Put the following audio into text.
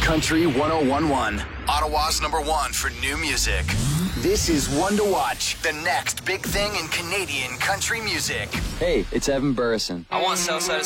Country 1011. Ottawa's #1 for new music. This is One to Watch, the next big thing in Canadian country music. Hey, it's Evan Burrison. I want Southside